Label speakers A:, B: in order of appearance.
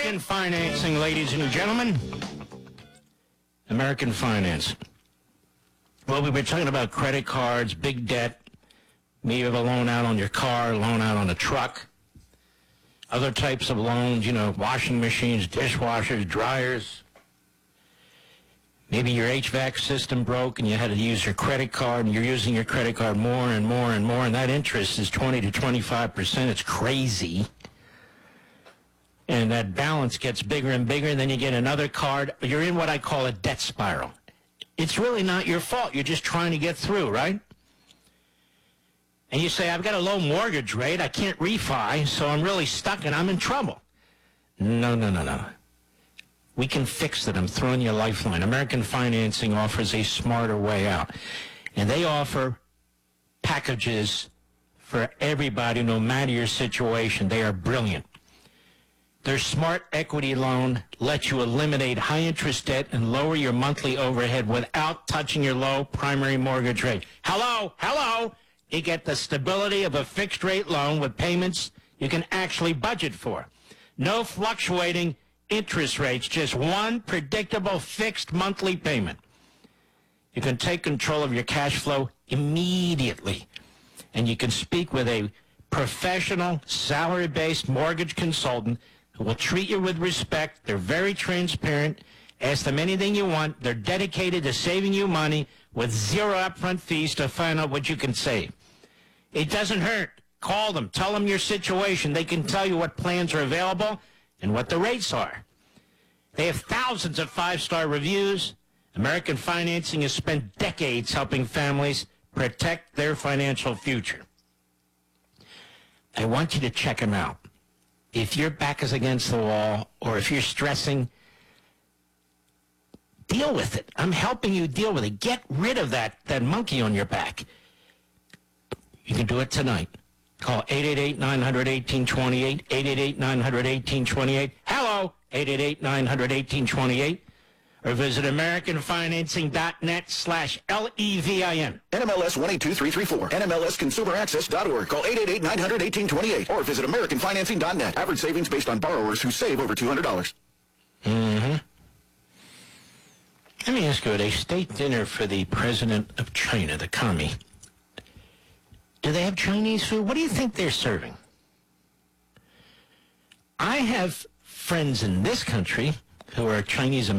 A: American financing, ladies and gentlemen. American finance. Well, we were talking about credit cards, big debt. Maybe you have a loan out on your car, a loan out on a truck. Other types of loans, washing machines, dishwashers, dryers. Maybe your HVAC system broke and you had to use your credit card, and you're using your credit card more and more and more, and that interest is 20 to 25%. It's crazy. And that balance gets bigger and bigger, and then you get another card. You're in what I call a debt spiral. It's really not your fault. You're just trying to get through, right? And you say, I've got a low mortgage rate. I can't refi, so I'm really stuck and I'm in trouble. No. We can fix it. I'm throwing you a lifeline. American Financing offers a smarter way out. And they offer packages for everybody, no matter your situation. They are brilliant. Their Smart Equity Loan lets you eliminate high-interest debt and lower your monthly overhead without touching your low primary mortgage rate. Hello. You get the stability of a fixed-rate loan with payments you can actually budget for. No fluctuating interest rates, just one predictable fixed monthly payment. You can take control of your cash flow immediately, and you can speak with a professional, salary-based mortgage consultant who will treat you with respect. They're very transparent. Ask them anything you want. They're dedicated to saving you money with zero upfront fees to find out what you can save. It doesn't hurt. Call them. Tell them your situation. They can tell you what plans are available and what the rates are. They have thousands of five-star reviews. American Financing has spent decades helping families protect their financial future. I want you to check them out. If your back is against the wall or if you're stressing, deal with it. I'm helping you deal with it. Get rid of that monkey on your back. You can do it tonight. Call 888-900-1828, 888-900-1828. Hello, 888-900-1828. Or visit AmericanFinancing.net/LEVIN.
B: NMLS 182334. NMLSConsumerAccess.org. Call 888-900-1828. Or visit AmericanFinancing.net. Average savings based on borrowers who save over $200.
A: Let me ask you, at a state dinner for the president of China, the commie, do they have Chinese food? What do you think they're serving? I have friends in this country who are Chinese